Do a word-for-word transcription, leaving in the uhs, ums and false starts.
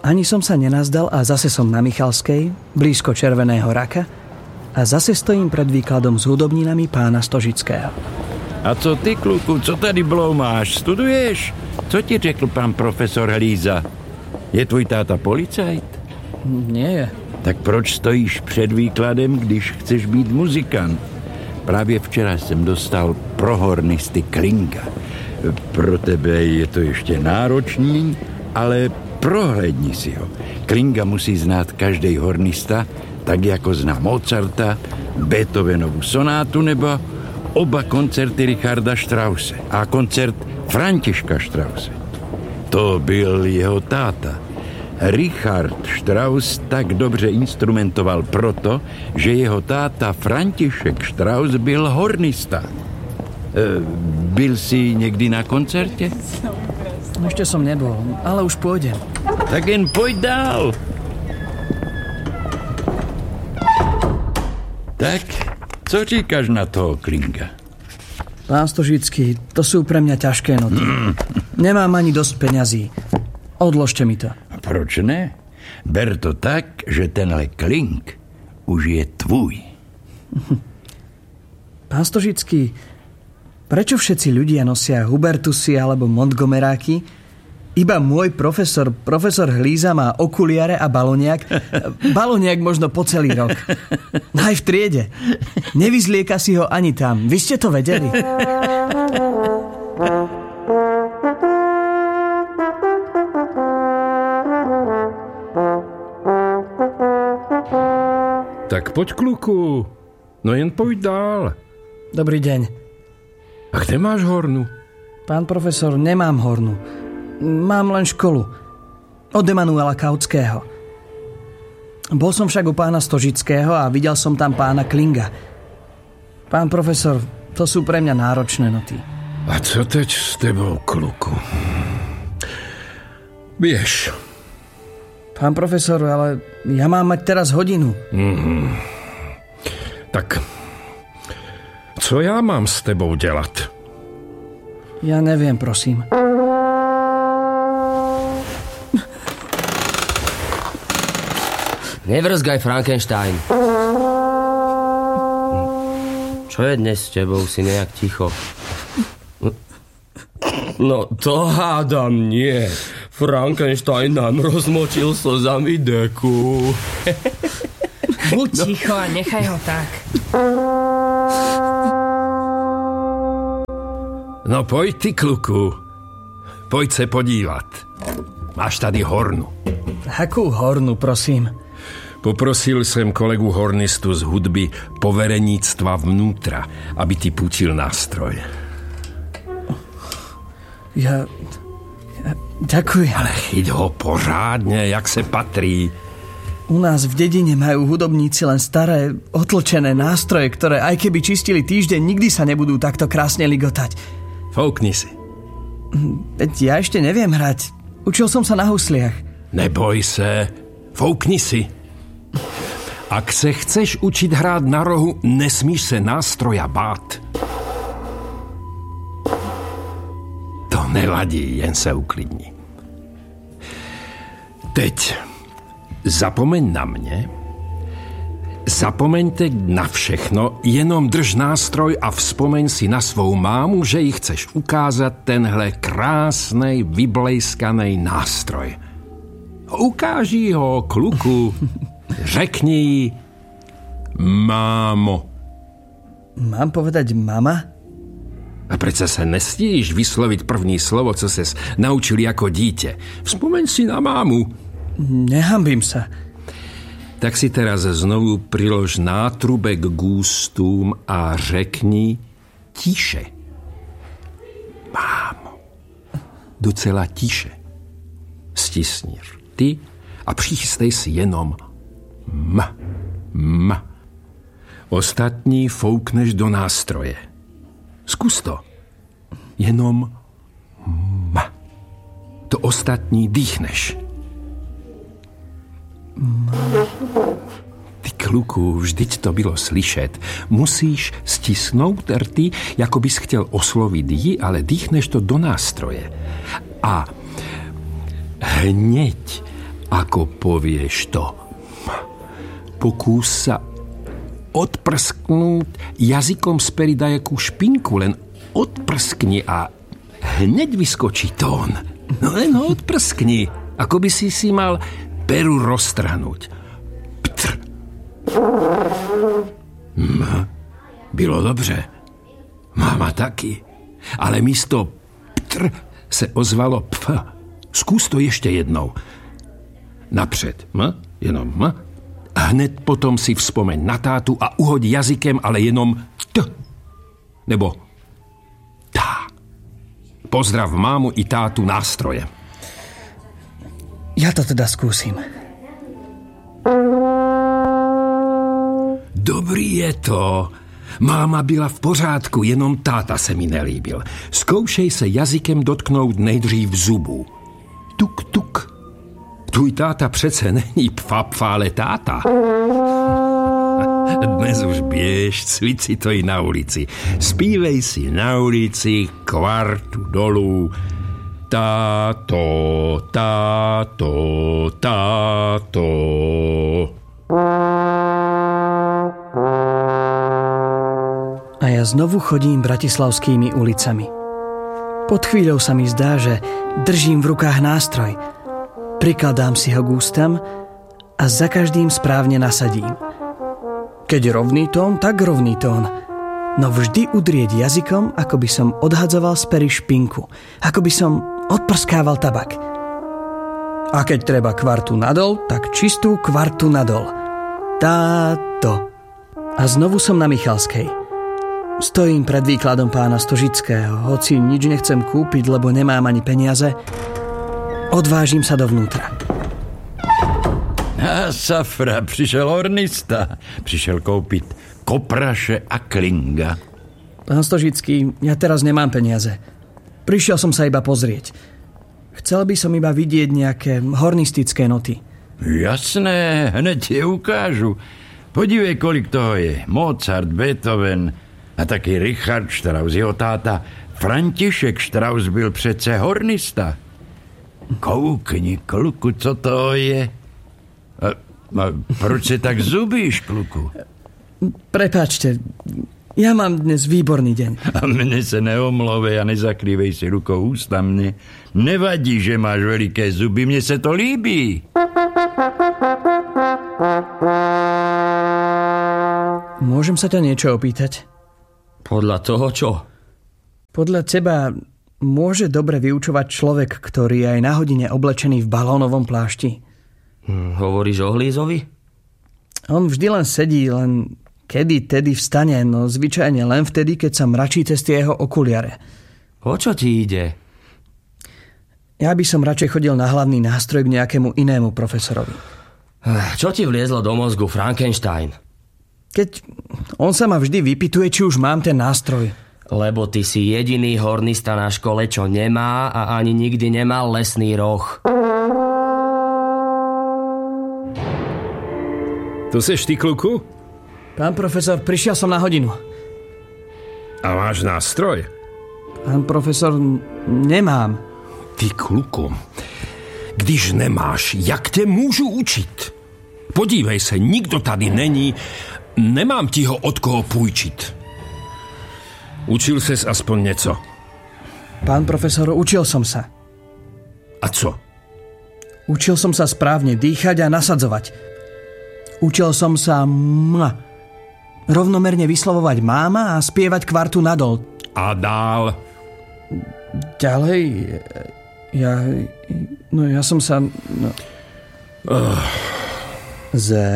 Ani som sa nenazdal a zase som na Michalskej, blízko Červeného raka, a zase stojím pred výkladom s hudobninami pána Stožického. A co ty, kluku, co tady bloumáš? Studuješ? Co ti řekl pán profesor Hlíza? Je tvůj táta policajt? Nie je. Tak proč stojíš před výkladem, když chceš být muzikant? Právě včera jsem dostal pro hornisty Klinga. Pro tebe je to ještě náročný, ale prohlédni si ho. Klinga musí znát každý hornista, tak jako zná Mozarta, Beethovenovu sonátu nebo oba koncerty Richarda Strause a koncert Františka Strause. To byl jeho táta. Richard Strauss tak dobře instrumentoval proto, že jeho táta František Strauss byl hornista. E, byl jsi někdy na koncertě? Ešte som nebol, ale už pôjdem. Tak jen pojď dál. Tak, co říkáš na toho Klinga? Pán Stožický, to sú pre mňa ťažké noty. Mm. Nemám ani dosť peňazí. Odložte mi to. A proč ne? Ber to tak, že tenhle Kling už je tvůj. Pán Stožický, prečo všetci ľudia nosia Hubertusy alebo Montgomeráky? Iba môj profesor, profesor Hlíza má okuliare a baloniak. Baloniak možno po celý rok. Aj v triede. Nevyzlieka si ho ani tam. Vy ste to vedeli? Tak poď, kluku. No jen pojď dál. Dobrý deň. A kde máš hornu? Pán profesor, nemám hornu. Mám len školu. Od Emanuela Kautského. Bol som však u pána Stožického a videl som tam pána Klinga. Pán profesor, to sú pre mňa náročné noty. A co teď s tebou, kluku? Vieš. Pán profesor, ale ja mám mať teraz hodinu. Mm-hmm. Tak, co ja mám s tebou dělat? Ja neviem, prosím. Nevrzgaj, Frankenstein. Čo je dnes s tebou, si nejak ticho? No to hádam nie. Frankenstein nám rozmočil slzami deku. Buď ticho a nechaj ho tak. No pojď ty, kluku. Pojď se podívat. Máš tady hornu. Akú hornu, prosím? Poprosil jsem kolegu hornistu z hudby povereníctva vnútra, aby ti půjčil nástroj. Ja... ja ďakujem. Ale chyť ho pořádně, jak se patrí. U nás v dedine majú hudobníci len staré, otlčené nástroje, ktoré aj keby čistili týždeň, nikdy sa nebudú takto krásne ligotať. Foukni si. Veď ja ešte neviem hrať. Učil som sa na husliach. Neboj se. Foukni si. Ak se chceš učit hrát na rohu, nesmíš se nástroja bát. To neladí, jen se uklidni. Teď zapomeň na mě, zapomeňte na všechno, jenom drž nástroj a vzpomeň si na svou mámu, že jí chceš ukázat tenhle krásnej, vyblejskanej nástroj. Ukáži ho, kluku. Řekni jí mámo. Mám povedať mama? A přece se nestíš vyslovit první slovo, co ses naučil jako dítě. Vzpomeň si na mámu. Nehambím sa. Tak si teraz znovu prilož nátrubek k ústům a řekni tiše. Mámo. Docela tiše. Stisni rty a přichystej si jenom M. M. Ostatní foukneš do nástroje. Zkus to. Jenom M. To ostatní dýchneš. M. Ty, kluku, vždyť to bylo slyšet. Musíš stisnout rty, jako bys chtěl oslovit ji, ale dýchneš to do nástroje. A hněď ako povieš to. Pokús sa odprsknúť jazykom speri dajakú špinku, len odprskni a hneď vyskočí tón. No len ho odprskni, ako by si si mal peru roztrhnúť. Ptr. Hm, bylo dobře. Máma taky. Ale místo ptr se ozvalo pf. Skús to ešte jednou. Napřed, m? Jenom m? Hned potom si vzpomeň na tátu a uhoď jazykem, ale jenom t. Nebo tá. Pozdrav mámu i tátu nástroje. Ja to teda skúsim. Dobrý je to. Máma byla v pořádku, jenom táta se mi nelíbil. Zkoušej se jazykem dotknout nejdřív zubu. Tuk, tuk. Tvůj táta přece není pfa, pfa, ale táta. Dnes už běž, cvič si to i na ulici. Spívej si na ulici kvartu dolů. Táto, táto, táto. A ja znovu chodím bratislavskými ulicami. Pod chvíľou sa mi zdá, že držím v rukách nástroj. Prikladám si ho k ústam a za každým správne nasadím. Keď rovný tón, tak rovný tón. No vždy udrieť jazykom, ako by som odhadzoval z pery špinku. Ako by som odprskával tabak. A keď treba kvartu nadol, tak čistú kvartu nadol. Táto. A znovu som na Michalskej. Stojím pred výkladom pána Stožického, hoci nič nechcem kúpiť, lebo nemám ani peniaze. Odvážim sa dovnútra. A safra, přišel hornista. Přišel koupit kopraše a klinga. Pán Stožický, ja teraz nemám peniaze. Prišiel som sa iba pozrieť. Chcel by som iba vidieť nejaké hornistické noty. Jasné, hned je ukážu. Podívej, kolik toho je. Mozart, Beethoven a taký Richard Strauss. Jeho táta František Strauss byl přece hornista. Koukni, kluku, co to je? A, a proč se tak zubíš, kluku? Prepáčte, ja mám dnes výborný deň. A mne se neomlovej a nezakrývej si rukou ústa mne. Nevadí, že máš veliké zuby, mne se to líbí. Môžem sa ťa niečo opýtať? Podľa toho čo? Podľa teba môže dobre vyučovať človek, ktorý je aj na hodine oblečený v balónovom plášti? Hm, hovoríš o Hlízovi? On vždy len sedí, len kedy tedy vstane, no zvyčajne len vtedy, keď sa mračí cez tie jeho okuliare. O čo ti ide? Ja by som radšej chodil na hlavný nástroj k nejakému inému profesorovi. Čo ti vliezlo do mozgu, Frankenstein? Keď on sa ma vždy vypytuje, či už mám ten nástroj. Lebo ty si jediný hornista na škole, čo nemá a ani nikdy nemal lesný roh. To seš ty, kluku? Pán profesor, prišiel som na hodinu. A máš nástroj? Pán profesor, nemám. Ty, kluku, když nemáš, jak tě můžu učit? Podívej se, nikdo tady není, nemám ti ho od koho půjčit. Učil ses aspoň něco? Pán profesor, učil som sa. A co? Učil som sa správne dýchať a nasadzovať. Učil som sa m, rovnomerne vyslovovať máma a spievať kvartu nadol. A dál? Ďalej, ja, no ja som sa... No, Uh. Z